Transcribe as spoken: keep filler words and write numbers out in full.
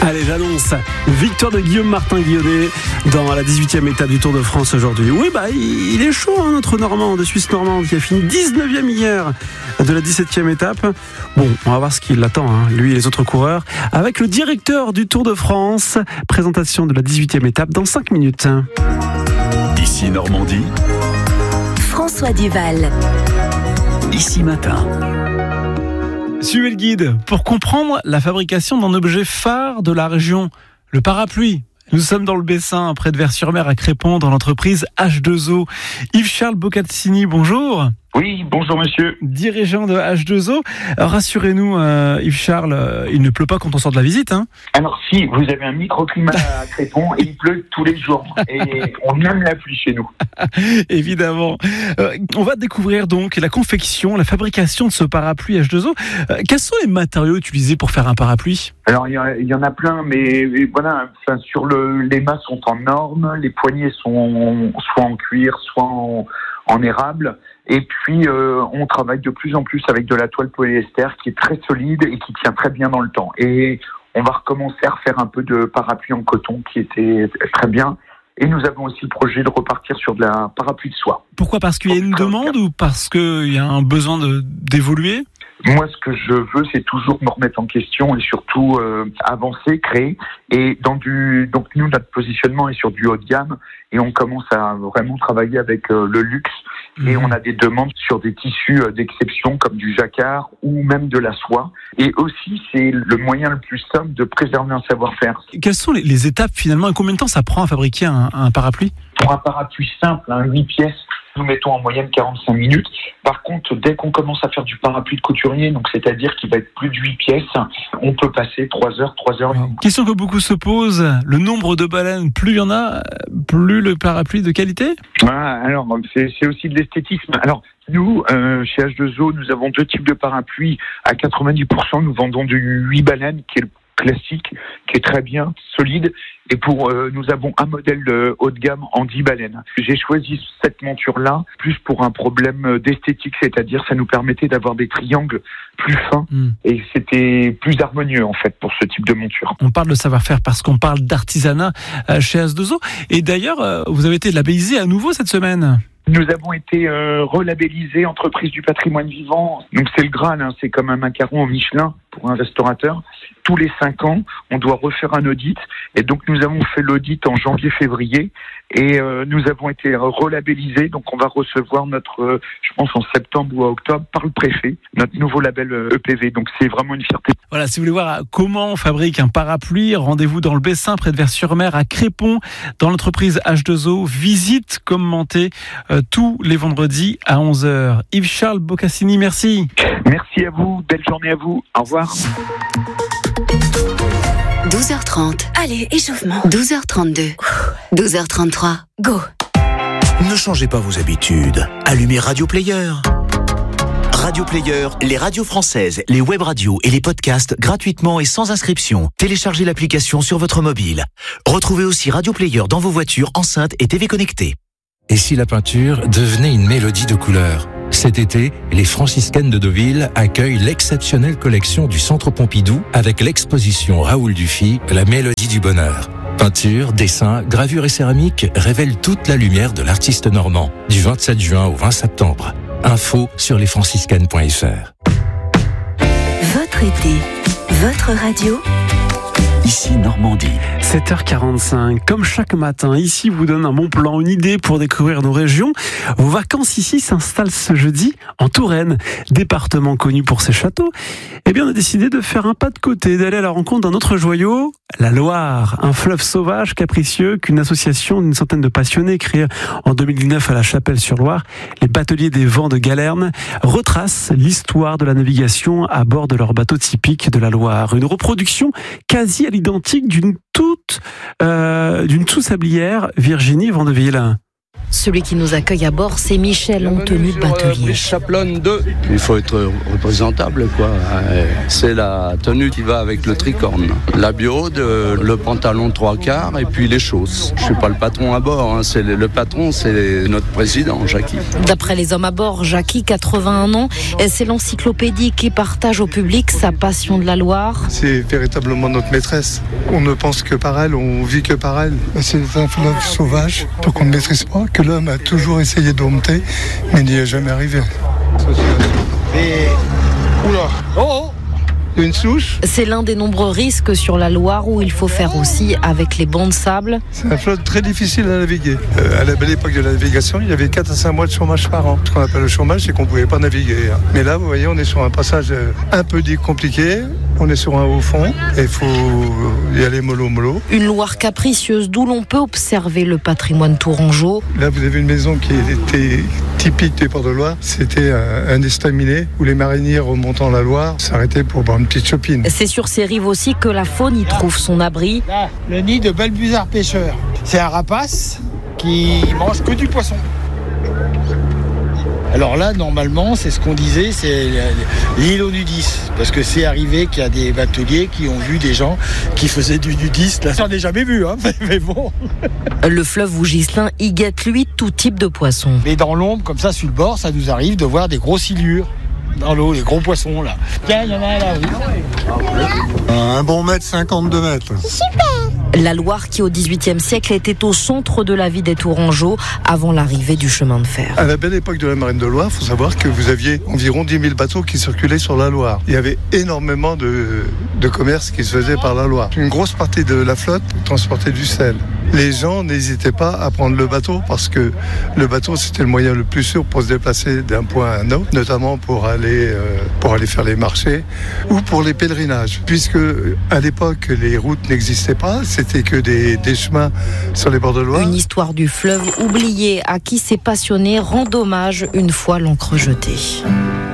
Allez, j'annonce victoire de Guillaume Martin-Guillaudet dans la dix-huitième étape du Tour de France aujourd'hui. Oui, bah, il est chaud, hein, notre Normand de Suisse normande qui a fini dix-neuvième hier de la dix-septième étape. Bon, on va voir ce qui l'attend, hein, lui et les autres coureurs, avec le directeur du Tour de France. Présentation de la dix-huitième étape dans cinq minutes. Ici Normandie, François Duval. Ici Matin. Suivez le guide pour comprendre la fabrication d'un objet phare de la région, le parapluie. Nous sommes dans le Bessin, près de Vers-sur-Mer, à Crépon, dans l'entreprise H deux O. Yves-Charles Boccaccini, bonjour. Oui, bonjour monsieur. Dirigeant de H deux O. Rassurez-nous, euh, Yves-Charles, euh, il ne pleut pas quand on sort de la visite, hein ? Alors si, vous avez un microclimat à Crépon et il pleut tous les jours. Et on aime la pluie chez nous. Évidemment. Euh, on va découvrir donc la confection, la fabrication de ce parapluie H deux O. Euh, quels sont les matériaux utilisés pour faire un parapluie ? Alors il y, y en a plein, mais, mais voilà, enfin, sur le, les mâts sont en norme, les poignées sont soit en cuir, soit en, en érable. Et puis, euh, on travaille de plus en plus avec de la toile polyester qui est très solide et qui tient très bien dans le temps. Et on va recommencer à refaire un peu de parapluie en coton qui était très bien. Et nous avons aussi le projet de repartir sur de la parapluie de soie. Pourquoi ? Parce qu'il y a une demande ou parce qu'il y a un besoin de, d'évoluer ? Moi, ce que je veux, c'est toujours me remettre en question et surtout euh, avancer, créer. Et dans du, donc nous, notre positionnement est sur du haut de gamme et on commence à vraiment travailler avec euh, le luxe. Mmh. Et on a des demandes sur des tissus euh, d'exception comme du jacquard ou même de la soie. Et aussi, c'est le moyen le plus simple de préserver un savoir-faire. Quelles sont les, les étapes finalement et combien de temps ça prend à fabriquer un, un parapluie ? Pour un parapluie simple, hein, huit pièces, nous mettons en moyenne quarante-cinq minutes. Par contre, dès qu'on commence à faire du parapluie de couturier, donc c'est-à-dire qu'il va être plus de huit pièces, on peut passer trois heures, trois heures. Question que beaucoup se posent, le nombre de baleines, plus il y en a, plus le parapluie de qualité ? Ah, alors, c'est, c'est aussi de l'esthétisme. Alors, nous, euh, chez H deux O, nous avons deux types de parapluies. À quatre-vingt-dix pour cent, nous vendons du huit baleines, qui est le classique, qui est très bien, solide. Et pour, euh, nous avons un modèle de haut de gamme en dix baleines. J'ai choisi cette monture-là plus pour un problème d'esthétique, c'est-à-dire ça nous permettait d'avoir des triangles plus fins mmh. et c'était plus harmonieux en fait pour ce type de monture. On parle de savoir-faire parce qu'on parle d'artisanat chez H deux O. Et d'ailleurs, vous avez été labellisé à nouveau cette semaine. Nous avons été euh, relabellisés entreprise du patrimoine vivant. Donc c'est le Graal, hein, c'est comme un macaron au Michelin pour un restaurateur. Tous les cinq ans, on doit refaire un audit. Et donc nous avons fait l'audit en janvier-février et euh, nous avons été relabellisés. Donc on va recevoir notre, euh, je pense en septembre ou à octobre, par le préfet, notre nouveau label euh, E P V. Donc c'est vraiment une fierté. Voilà, si vous voulez voir comment on fabrique un parapluie, rendez-vous dans le Bessin, près de Vers-sur-Mer, à Crépon, dans l'entreprise H deux O. Visite commentée euh, tous les vendredis à onze heures. Yves-Charles Boccaccini, merci. Merci à vous, belle journée à vous. Au revoir. douze heures trente. Allez, échauffement. douze heures trente-deux. douze heures trente-trois. Go. Ne changez pas vos habitudes. Allumez Radio Player. Radio Player, les radios françaises, les web radios et les podcasts gratuitement et sans inscription. Téléchargez l'application sur votre mobile. Retrouvez aussi Radio Player dans vos voitures, enceintes et T V connectées. Et si la peinture devenait une mélodie de couleurs ? Cet été, les franciscaines de Deauville accueillent l'exceptionnelle collection du Centre Pompidou avec l'exposition Raoul Dufy, La Mélodie du Bonheur. Peinture, dessin, gravure et céramique révèlent toute la lumière de l'artiste normand du vingt-sept juin au vingt septembre. Info sur lesfranciscaines point f r. Votre été, votre radio. Ici Normandie. sept heures quarante-cinq, comme chaque matin, ici vous donne un bon plan, une idée pour découvrir nos régions. Vos vacances ici s'installent ce jeudi en Touraine, département connu pour ses châteaux. Eh bien, on a décidé de faire un pas de côté, d'aller à la rencontre d'un autre joyau, la Loire, un fleuve sauvage, capricieux, qu'une association d'une centaine de passionnés créée en deux mille dix-neuf à la Chapelle-sur-Loire, les bateliers des vents de Galerne, retrace l'histoire de la navigation à bord de leur bateau typique de la Loire. Une reproduction quasi à l'identique d'une toute, euh, d'une sous-sablière, Virginie Vandeville. Celui qui nous accueille à bord, c'est Michel en tenue de batelier. Chaplon deux. Il faut être représentable, quoi. C'est la tenue qui va avec le tricorne. La biode, le pantalon trois quarts et puis les chausses. Je suis pas le patron à bord, hein. C'est le, le patron, c'est notre président, Jackie. D'après les hommes à bord, Jackie, quatre-vingt-un ans, c'est l'encyclopédie qui partage au public sa passion de la Loire. C'est véritablement notre maîtresse. On ne pense que par elle, on vit que par elle. C'est un fleuve sauvage, donc on ne maîtrise pas, que l'homme a toujours essayé de dompter, mais n'y est jamais arrivé. Et... Oula Oh Une souche. C'est l'un des nombreux risques sur la Loire où il faut faire aussi avec les bancs de sable. C'est un fleuve très difficile à naviguer. Euh, à la belle époque de la navigation, il y avait quatre à cinq mois de chômage par an. Ce qu'on appelle le chômage, c'est qu'on ne pouvait pas naviguer. Hein. Mais là, vous voyez, on est sur un passage un peu compliqué. On est sur un haut fond et il faut y aller mollo mollo. Une Loire capricieuse d'où l'on peut observer le patrimoine tourangeau. Là, vous avez une maison qui était typique des ports de Loire. C'était un, un estaminet où les mariniers remontant la Loire s'arrêtaient pour boire une petite chopine. C'est sur ces rives aussi que la faune y trouve son abri. Là, le nid de balbuzard pêcheur. C'est un rapace qui mange que du poisson. Alors là, normalement, c'est ce qu'on disait, c'est l'île aux nudistes. Parce que c'est arrivé qu'il y a des bateliers qui ont vu des gens qui faisaient du nudiste. Là, j'en ai jamais vu, hein, mais bon. Le fleuve Vougislin y guette, lui, tout type de poissons. Mais dans l'ombre, comme ça, sur le bord, ça nous arrive de voir des grosses silures. Dans l'eau, les gros poissons, là. Tiens, il y en a un là, oui. Un bon mètre, cinquante-deux mètres. Super. La Loire qui, au dix-huitième siècle, était au centre de la vie des Tourangeaux avant l'arrivée du chemin de fer. À la belle époque de la marine de Loire, il faut savoir que vous aviez environ dix mille bateaux qui circulaient sur la Loire. Il y avait énormément de, de commerce qui se faisait par la Loire. Une grosse partie de la flotte transportait du sel. Les gens n'hésitaient pas à prendre le bateau parce que le bateau, c'était le moyen le plus sûr pour se déplacer d'un point à un autre, notamment pour aller, euh, pour aller faire les marchés ou pour les pèlerinages. Puisque à l'époque, les routes n'existaient pas, c'était que des, des chemins sur les bords de Loire. Une histoire du fleuve oubliée à qui s'est passionné rend hommage une fois l'encre jetée.